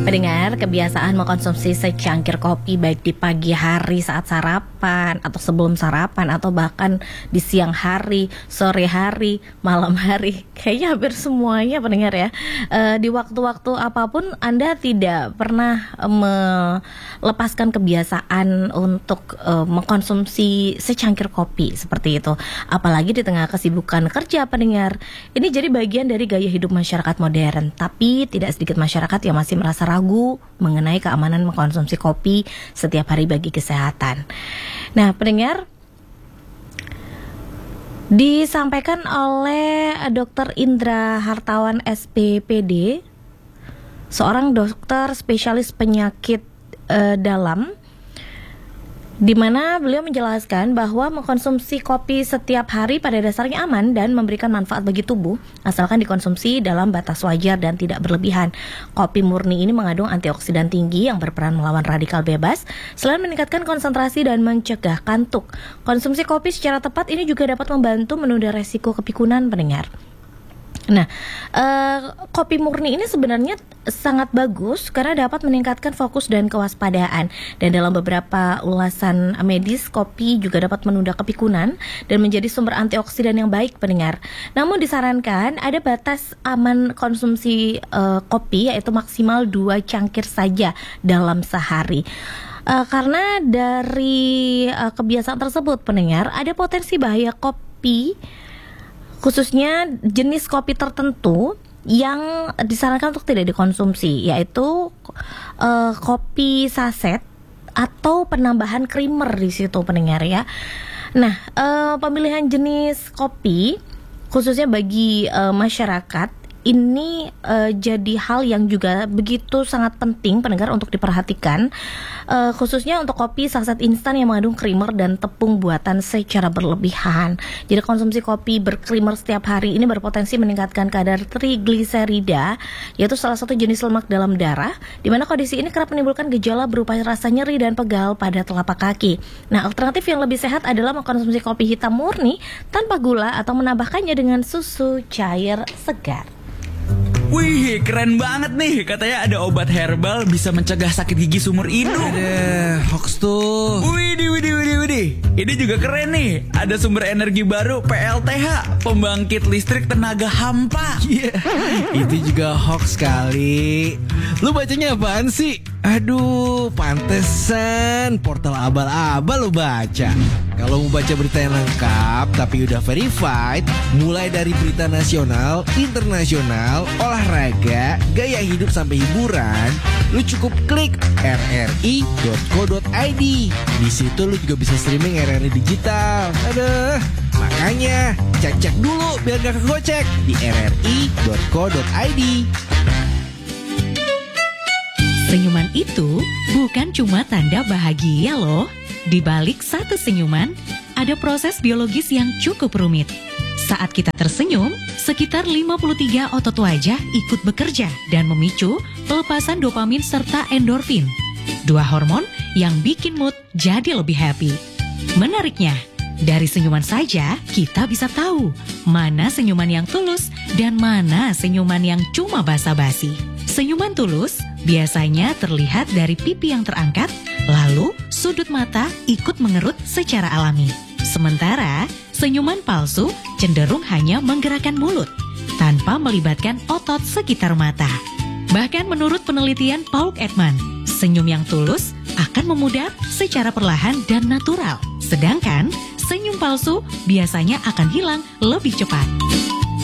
Pendengar, kebiasaan mengkonsumsi secangkir kopi baik di pagi hari saat sarapan atau sebelum sarapan atau bahkan di siang hari, sore hari, malam hari, kayaknya hampir semuanya pendengar ya. Di waktu-waktu apapun Anda tidak pernah melepaskan kebiasaan untuk mengkonsumsi secangkir kopi seperti itu. Apalagi di tengah kesibukan kerja pendengar. Ini jadi bagian dari gaya hidup masyarakat modern. Tapi tidak sedikit masyarakat yang masih merasa ragu mengenai keamanan mengkonsumsi kopi setiap hari bagi kesehatan. Nah, pendengar, disampaikan oleh Dr. Indra Hartawan SPPD, seorang dokter spesialis penyakit dalam, di mana beliau menjelaskan bahwa mengkonsumsi kopi setiap hari pada dasarnya aman dan memberikan manfaat bagi tubuh asalkan dikonsumsi dalam batas wajar dan tidak berlebihan. Kopi murni ini mengandung antioksidan tinggi yang berperan melawan radikal bebas selain meningkatkan konsentrasi dan mencegah kantuk. Konsumsi kopi secara tepat ini juga dapat membantu menunda resiko kepikunan pendengar. Nah, kopi murni ini sebenarnya sangat bagus karena dapat meningkatkan fokus dan kewaspadaan. Dan dalam beberapa ulasan medis, kopi juga dapat menunda kepikunan dan menjadi sumber antioksidan yang baik pendengar. Namun disarankan ada batas aman konsumsi kopi, yaitu maksimal 2 cangkir saja dalam sehari. Karena dari kebiasaan tersebut pendengar, ada potensi bahaya kopi, khususnya jenis kopi tertentu yang disarankan untuk tidak dikonsumsi, yaitu kopi saset atau penambahan creamer di situ pendengar ya. Nah, pemilihan jenis kopi khususnya bagi masyarakat ini jadi hal yang juga begitu sangat penting pendengar untuk diperhatikan, khususnya untuk kopi saset instan yang mengandung creamer dan tepung buatan secara berlebihan. Jadi konsumsi kopi berkreamer setiap hari ini berpotensi meningkatkan kadar trigliserida, yaitu salah satu jenis lemak dalam darah, di mana kondisi ini kerap menimbulkan gejala berupa rasa nyeri dan pegal pada telapak kaki. Nah, alternatif yang lebih sehat adalah mengkonsumsi kopi hitam murni tanpa gula atau menambahkannya dengan susu cair segar. Wih, keren banget nih. Katanya ada obat herbal bisa mencegah sakit gigi seumur hidup. Ada hoax tuh. Widih. Ini juga keren nih. Ada sumber energi baru PLTH, pembangkit listrik tenaga hampa. Iya, itu juga hoax kali. Lu bacanya apaan sih? Aduh, pantesan portal abal-abal lu baca. Kalau mau baca berita yang lengkap tapi udah verified, mulai dari berita nasional, internasional, olahraga, gaya hidup sampai hiburan, lu cukup klik rri.co.id. Di situ lu juga bisa streaming RRI digital. Aduh, makanya cek dulu biar gak kegocek di rri.co.id. Senyuman itu bukan cuma tanda bahagia loh. Di balik satu senyuman, ada proses biologis yang cukup rumit. Saat kita tersenyum, sekitar 53 otot wajah ikut bekerja dan memicu pelepasan dopamin serta endorfin, 2 hormon yang bikin mood jadi lebih happy. Menariknya, dari senyuman saja kita bisa tahu mana senyuman yang tulus dan mana senyuman yang cuma basa-basi. Senyuman tulus biasanya terlihat dari pipi yang terangkat, lalu sudut mata ikut mengerut secara alami. Sementara senyuman palsu cenderung hanya menggerakkan mulut tanpa melibatkan otot sekitar mata. Bahkan menurut penelitian Paul Ekman, senyum yang tulus akan memudar secara perlahan dan natural. Sedangkan senyum palsu biasanya akan hilang lebih cepat.